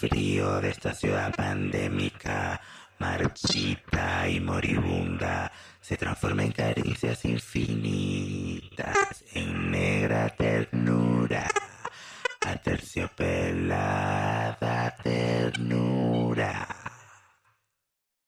frío de esta ciudad pandémica, marchita y moribunda, se transforma en caricias infinitas, en negra ternura, aterciopelada ternura.